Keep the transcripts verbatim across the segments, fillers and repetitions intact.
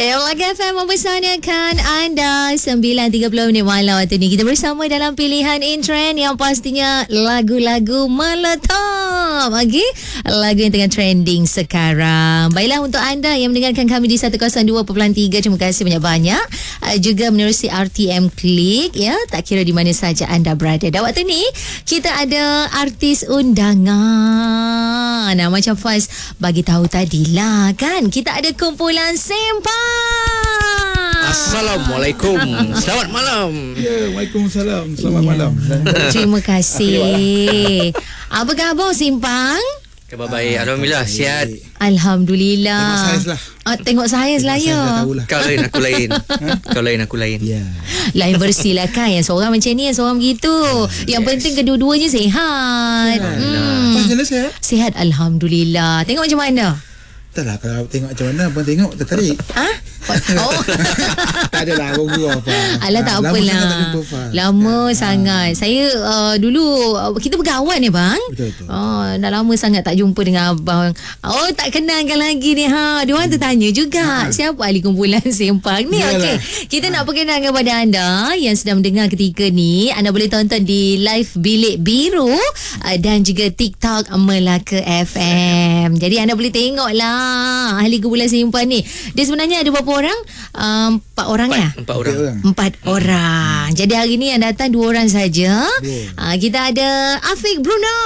Ya, Melaka F M mempersanakan anda sembilan tiga puluh minit malam waktu ni. Kita bersama dalam pilihan in trend yang pastinya lagu-lagu meletop. Okey, lagu yang tengah trending sekarang. Baiklah, untuk anda yang mendengarkan kami di seratus dua perpuluhan tiga, terima kasih banyak-banyak. Uh, juga menerusi R T M Klik, ya, tak kira di mana saja anda berada. Dan waktu ni kita ada artis undangan. Nah, macam Faiz bagi tahu tadilah kan, kita ada kumpulan Sempang. Assalamualaikum. Selamat malam. Ya, Waalaikumsalam. Selamat ya. malam. Terima kasih. Apa khabar Simpang? Khabar baik. Alhamdulillah sihat. Alhamdulillah. Tengok saiz lah. Ah, tengok saiz lah ya. Kau lain aku lain. Kau lain aku lain. Ya. Lain bersih lah kan. Yang seorang macam ni, yang seorang begitu. Yang yes. penting kedua-duanya sihat. Hmm. Macam mana sihat? Sihat Alhamdulillah. Tengok macam mana? Tak lah, kalau tengok macam mana, abang tengok tertarik. Ha? Oh. Tak adalah, abang gurau apa. Alah, tak ha, apalah. Lama ha. sangat. Saya uh, dulu, uh, kita berkawan ya bang? Betul-betul. Oh, dah lama sangat tak jumpa dengan abang. Oh, tak kenalkan lagi ni. Ha. Dia orang tertanya juga. Ha. Siapa ahli kumpulan Sempang ni? Okey, kita ha. nak perkenalkan kepada anda yang sedang mendengar ketika ni. Anda boleh tonton di live Bilik Biru uh, dan juga TikTok Melaka F M. Jadi anda boleh tengoklah ahli kumpulan Sempang ni. Dia sebenarnya ada berapa orang? Um, empat orang empat, ya? Empat orang. Empat orang. Jadi hari ni yang datang dua orang saja. Yeah. Uh, kita ada Afiq Bruno.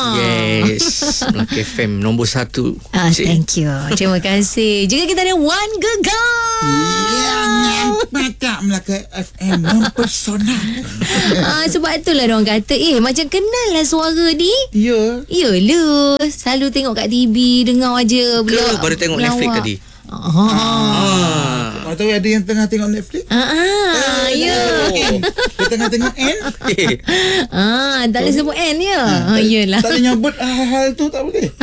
Yes. Melaka F M nombor satu. Uh, thank you. Terima kasih. Juga kita ada Wan Gegar. Yang Melaka Melaka F M mempesona. uh, sebab itulah orang kata, eh macam kenal lah suara ni. Ya. Yalah. Selalu tengok kat T V, dengar aja. Ke baru tengok Netflix tadi? Ah. Ah. Kau tahu ada yang tengah tengok Netflix? Ah, ah eh, ya. Oh. Dia tengah tengok N. ah, tak boleh sebut N ya. Ah, iyalah. Tak boleh nyebut hal-hal tu, tak boleh.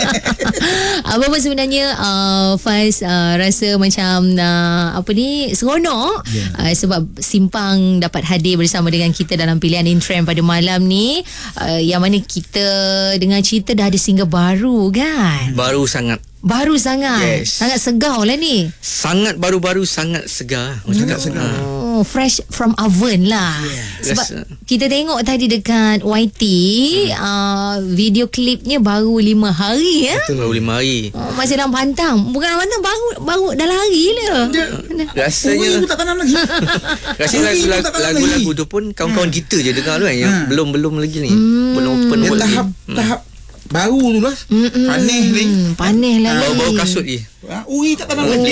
Apa pun sebenarnya uh, Faiz uh, rasa macam uh, apa ni, seronok yeah. uh, sebab Simpang dapat hadir bersama dengan kita dalam pilihan in trend pada malam ni, uh, yang mana kita dengan cerita dah ada single baru kan. Baru sangat. Baru sangat. Yes. Sangat segar lah ni. Sangat baru-baru, sangat segar. Oh, sangat segar. Oh, fresh from oven lah. Yeah. Sebab yes. kita tengok tadi dekat Y T, hmm. uh, video klipnya baru lima hari ya. Betul. Baru lima hari. Oh, masih dalam pantang. Bukan dalam pantang, baru baru dah lari lah. Rasanya Ui, tak tanam lagi. Rasanya lagu-lagu tu pun kawan-kawan hmm. kita je dengar tu kan, yang hmm. belum-belum lagi ni. Hmm. Belum open world lagi. Tahap hmm. tahap baru tu lah. Mm-mm. Panih ni. Panih lah. Bau-bau kasut je. Ha, ui, tak tanam lagi.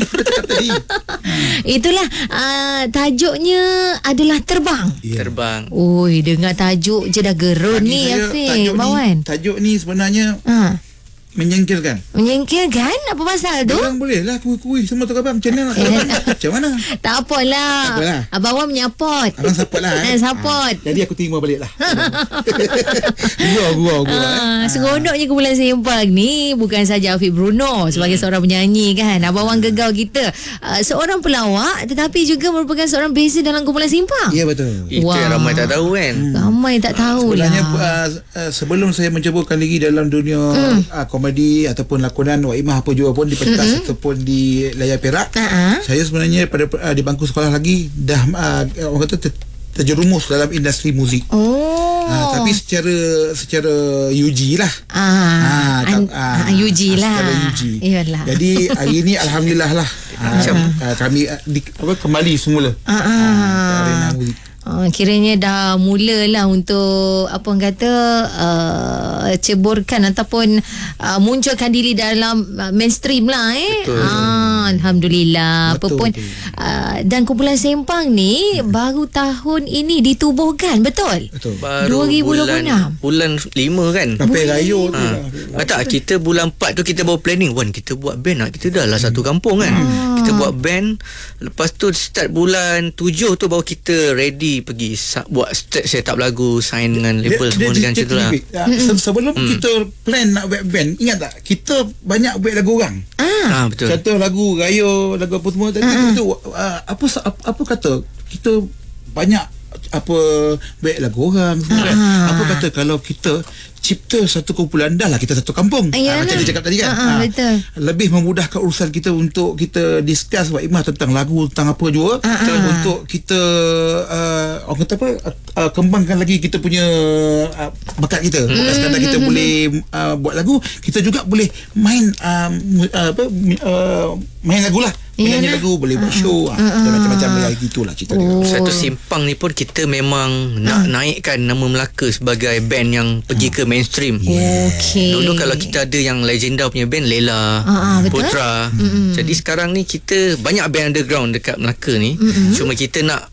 Itulah uh, tajuknya adalah Terbang. Yeah. Terbang. Oi, dengar tajuk je dah gerun ni Afiq, Bawan. Tajuk ni sebenarnya ha. menyingkirkan. Menyingkirkan? Apa pasal tu? Orang boleh lah kui-kui semua tu kabar macam mana? Macam mana? Tak apalah. Tak apalah. Abang Wan menyapot. Abang support lah. Eh, support. Ha, jadi aku terima balik lah. Gua, gua, gua. Ha, eh. Seronoknya kumpulan Sempang ni bukan saja Afiq Bruno sebagai hmm. seorang penyanyi kan. Abang Wan Gegar kita uh, seorang pelawak tetapi juga merupakan seorang beza dalam kumpulan Sempang. Ya, betul. Itu wow. yang ramai tak tahu kan. Hmm. Ramai tak tahu Sebenarnya, lah. uh, uh, sebelum saya menceburkan diri dalam dunia hmm. uh, komedi ataupun lakonan Waimah apa juga pun di pentas mm-hmm. ataupun di layar perak, uh-huh. saya sebenarnya pada uh, di bangku sekolah lagi dah uh, orang kata ter, terjerumus dalam industri muzik. Oh. Uh, tapi secara secara U G lah. Ah, uh, uh, uh, U G lah. Secara U G. Iyalah. Jadi hari ini alhamdulillah lah uh, uh, kami uh, di, apa, kembali semula uh, uh, ke arena muzik. Uh, kiranya dah mulalah untuk apa orang kata uh, ceburkan ataupun uh, munculkan diri dalam uh, mainstream lah eh. Ah, alhamdulillah. Betul, apa pun uh, dan kumpulan Sempang ni hmm. baru tahun ini ditubuhkan, betul? Betul. Baru dua ribu dua puluh enam. Bulan, bulan lima kan. Sampai raya tu. Ha. Tak, kita bulan empat tu kita baru planning, Wan, kita buat band lah. Kita dah lah hmm. satu kampung kan. Hmm. Kita buat band. Lepas tu start bulan tujuh tu baru kita ready pergi sa- buat set up lagu, sign dengan label dia, semua dia, dengan macam tu lah. Se- sebelum hmm. kita plan nak buat band, ingat tak? Kita banyak buat lagu orang. Ah, ha, betul. Contoh lagu raya, lagu apa semua tadi ah. tu uh, apa, apa apa kata? Kita banyak apa baik lagu orang semua kan. Apa kata kalau kita cipta satu kumpulan, dah lah kita satu kampung. Ayalah. Ha, macam dia cakap tadi kan. Ha, ha, betul. Lebih memudahkan urusan kita untuk kita discuss Wak Imah tentang lagu, tentang apa jua. Ha, ha. Untuk kita uh, orang kata apa uh, kembangkan lagi kita punya uh, bakat kita. Bukan sekadar kita boleh uh, buat lagu, kita juga boleh main uh, uh, apa uh, main lagu lah. Menyanyi lagu, boleh buat show, uh, uh, dan macam-macam lah, gitulah cerita dia. Oh. Satu Simpang ni pun kita memang nak naikkan nama Melaka sebagai band yang pergi ke mainstream. Okey. Dulu kalau kita ada yang legenda punya band, Lela, Ah, ah, betul. Putra. Mm-mm. Jadi sekarang ni kita banyak band underground dekat Melaka ni. Mm-mm. Cuma kita nak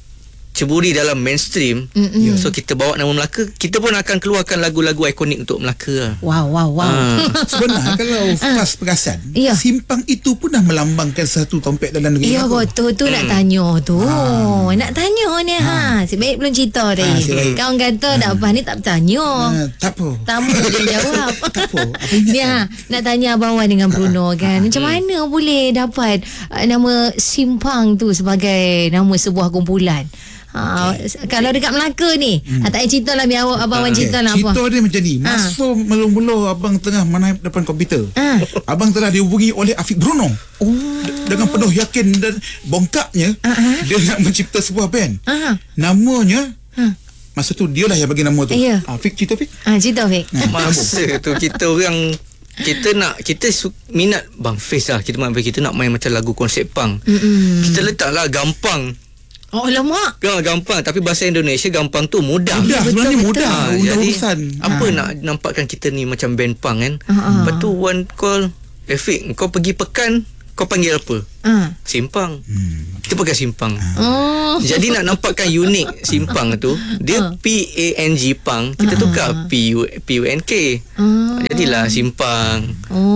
ceburi dalam mainstream. Mm-mm. So kita bawa nama Melaka, kita pun akan keluarkan lagu-lagu ikonik untuk Melaka lah. Wow, wow, wow. Ah. Sebenarnya kalau Fas perasan, Ya. Simpang itu pun dah melambangkan satu tompek dalam negeri Ya, Melaka. betul tu nak tanya tu. Nak tanya ni ha. Si baik belum cerita Ha, tadi. si baik. Kawan kata dak apa ni tak bertanya. Ah, tak apa. Tamu dia jawab. Tak apa. Apa ingat? Ni ha, nak tanya Abang Wan dengan Bruno kan. Macam mana boleh dapat uh, nama Simpang tu sebagai nama sebuah kumpulan? Ha, kalau dekat Melaka ni, hmm. tak payah cerita lah, biar Abang Wan cerita lah apa. Cerita dia macam ni. Masa mula-mula abang tengah mana depan komputer, Ah. abang telah dihubungi oleh Afiq Bruno. Oh. Dengan penuh yakin dan bongkaknya, Ah. dia nak mencipta sebuah band. Ah. Namanya, Ah. masa tu dia lah yang bagi nama tu. Ya. Afiq, cerita Afiq. Ah, cerita Fik. Masa tu kita orang kita nak kita su- minat Bang Fiz lah, kita main kita nak main macam lagu konsep punk. Mm-mm. Kita letaklah gampang. Oh, lemak. Ya, gampang, tapi bahasa Indonesia gampang tu mudah. Mudah, betul, sebenarnya betul. mudah. Ha, Mudah jadi urusan. apa Ha. nak nampakkan kita ni macam band punk kan. Ha, ha. Lepas tu one call, eh Fik, kau pergi pekan, kau panggil apa? Ah. Simpang. Kita pakai Simpang. Oh. Jadi nak nampakkan unik Simpang tu, dia Ha. P A N G Pang, kita tukar P U P U N K. Ah. Jadilah Simpang.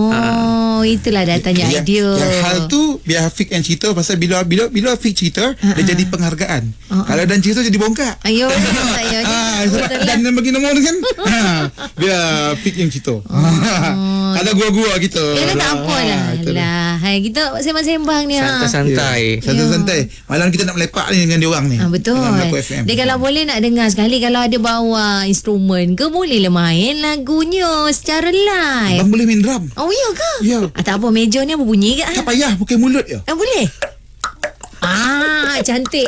Oh, itulah datanya yang, idea. yang hal tu biar Afiq yang cerita, pasal bila bila bila Afiq cerita, Ha, dia jadi penghargaan. Ha, Kalau Dan cerita jadi bongkak. Ayo, ayo. Ah, sebab Dan yang bagi nombor tu kan. Ha, biar Afiq yang cerita. Ada gua-gua kita. Ya, tak apa lah. Lah, hai kita sembang-sembang ni. ha. Santai-santai. Santai-santai. Malam kita nak melepak ni dengan dia orang ni. Ah, betul. Dengan Melaka F M. Dia kalau boleh nak dengar sekali, kalau ada bawa instrumen ke, boleh lah main lagunya secara live. Abang boleh main drum. Oh, ya ke? Ya. Ah, tak apa, meja ni apa bunyi ke? Tak payah pakai mulut je. Ah, boleh? Ah, cantik.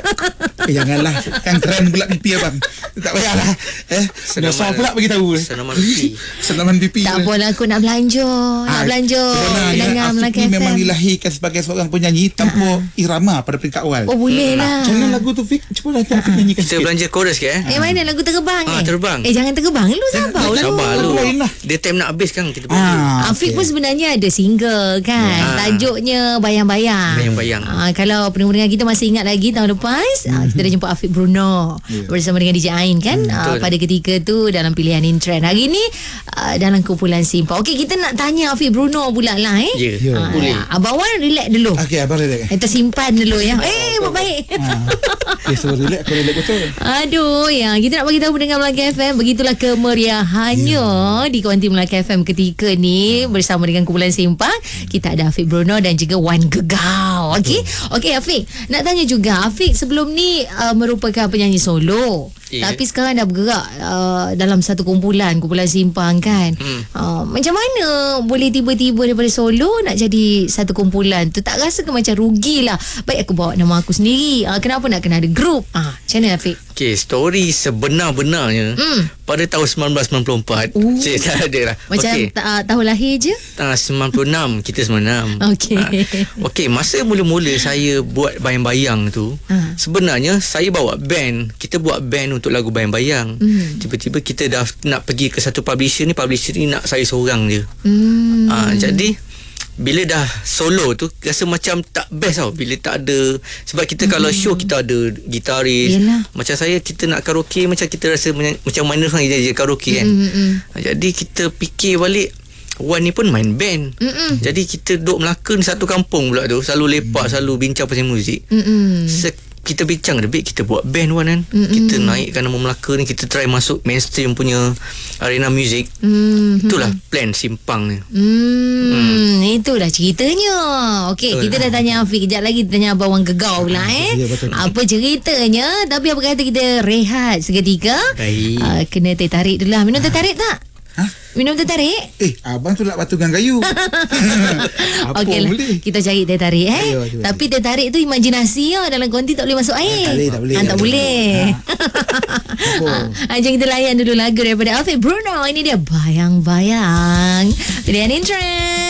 Eh, janganlah. Kan keren pula pipi abang. Tak payahlah. Eh, Senaman- Nasar pula bagi tahu. senaman pipi. Senaman pipi. Tak apalah, aku nak belanja. Nak Ah, belanja. sebenarnya Dengar Afiq Melaka ni F M. memang dilahirkan sebagai seorang penyanyi tanpa irama pada peringkat awal. Oh, boleh lah. Macam mana lagu tu Fik? Cuba lah Afiq nyanyikan Kita sikit. belanja chorus ke eh? Eh, mana lagu terbang Ah, eh? terbang. Eh, jangan terbang dulu, sabar dulu. Sabar lu. Lain lah. Dia time nak habis kan kita belanja. Ah, Afiq okey. pun sebenarnya ada single kan. Ya. Tajuknya Bayang-Bayang. Bayang-Bayang. Ah, kalau pendengar kita masih ingat lagi tahun lepas, ah, kita dah jumpa Afiq Bruno Ya. bersama dengan D J Ain kan. Ah, betul. pada ketika tu dalam pilihan in trend. Hari ni ah, dalam kumpulan Simpang. Okey, kita nak tanya Afiq Bruno pula lah eh. Ya, Ya. Ah, boleh. Abang Wan relax dulu. Okey, abang relax. Kita simpan dulu ya. Eh, buat baik. Ah. Okay, so relax. Kau relax betul. Aduh, ya, kita nak bagi tahu pendengar Melaka F M, begitulah kemeriahannya yeah. di Kuanti Melaka F M ketika ni bersama dengan kumpulan Simpang. Kita ada Afiq Bruno dan juga Wan Gegau. Okey. Okey Afiq, nak tanya juga, Afiq sebelum ni uh, merupakan penyanyi solo. Yeah. Tapi sekarang dah bergerak uh, dalam satu kumpulan, kumpulan Simpang kan. Hmm. Uh, macam mana boleh tiba-tiba daripada solo nak jadi satu kumpulan tu? Tak rasa ke macam rugilah? Baik aku bawa nama aku sendiri. Uh, kenapa nak kena ada grup? Ah, uh, macam mana Afiq? Okey, story sebenar-benarnya Hmm. pada tahun sembilan belas sembilan puluh empat. Oh. Cik, tak ada lah. Macam Okey. ta- uh, tahun lahir je? Tahun sembilan puluh enam, kita sembilan puluh enam. Okey. Ha. Okey, masa mula-mula saya buat bayang-bayang tu, Ha. sebenarnya saya bawa band. Kita buat band untuk lagu bayang-bayang. Hmm. Tiba-tiba kita dah nak pergi ke satu publisher ni, publisher ni nak saya seorang je. Hmm. Ah, jadi bila dah solo tu rasa macam tak best tau bila tak ada, sebab kita kalau show kita ada gitaris. Yelah. Macam saya kita nak karaoke macam kita rasa menya- macam mana orang je karaoke kan. Mm-mm. Jadi kita fikir balik, Wan ni pun main band. Mm-mm. Jadi kita duduk Melaka ni satu kampung pula tu, selalu lepak, selalu bincang pasal muzik. Mm-mm. Se- kita bincang lebih, kita buat band Wan kan. Mm-hmm. Kita naikkan nama Melaka ni, kita try masuk mainstream punya arena music. Mm-hmm. Itulah plan simpang ni. Hmm, mm. Itulah ceritanya. Okey, Betul. kita dah tanya Afiq, kejap lagi kita tanya Abang Wan Gegau pula eh. Ya, betul. Apa ceritanya? Tapi apa kata kita rehat seketika? Baik. Uh, kena teh tarik dulu lah. Minum teh tarik tak? Ha? Minum teh tarik? Eh, abang tu nak batungan kayu. Apa Okey lah, boleh? kita cari teh tarik eh. Ayo, ayo, Tapi teh tarik tu imajinasi lah. Dalam konti tak boleh masuk air. tak boleh, tak boleh. Ah, tak boleh. Ha. Ah, jom kita layan dulu lagu daripada Afiq Bruno. Ini dia Bayang-Bayang. Pilihan in trend.